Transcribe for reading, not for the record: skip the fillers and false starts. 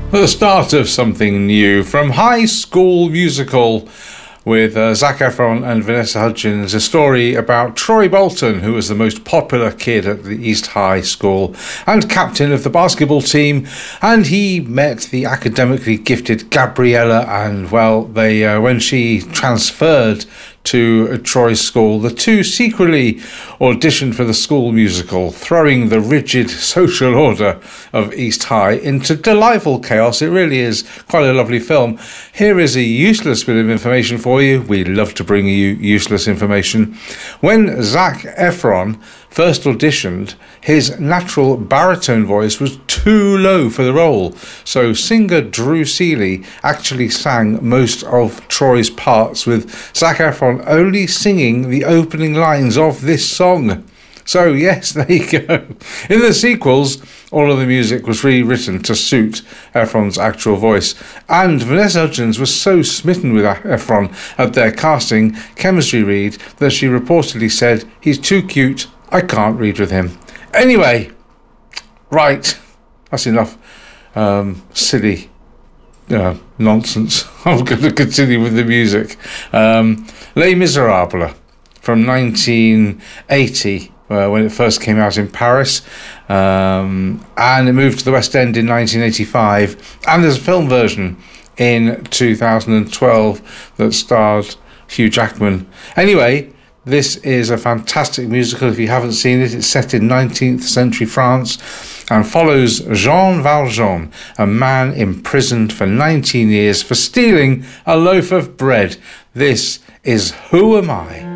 The start of something new from High School Musical with Zac Efron and Vanessa Hudgens, a story about Troy Bolton, who was the most popular kid at the East High School and captain of the basketball team, and he met the academically gifted Gabriella, and well, they when she transferred to Troy's school, the two secretly auditioned for the school musical, throwing the rigid social order of East High into delightful chaos. It really is quite a lovely film. Here is a useless bit of information for you. We love to bring you useless information. When Zac Efron first auditioned, his natural baritone voice was too low for the role, so singer Drew Seeley actually sang most of Troy's parts, with Zac Efron only singing the opening lines of this song. So yes, there you go. In the sequels, all of the music was rewritten to suit Efron's actual voice, and Vanessa Hudgens was so smitten with Efron at their casting chemistry read that she reportedly said, "He's too cute, I can't read with him." Anyway, right, that's enough silly nonsense. I'm going to continue with the music. Les Miserables from 1980, when it first came out in Paris, and it moved to the West End in 1985, and there's a film version in 2012 that starred Hugh Jackman. Anyway, this is a fantastic musical. If you haven't seen it, it's set in 19th century France and follows Jean Valjean, a man imprisoned for 19 years for stealing a loaf of bread. This is Who Am I?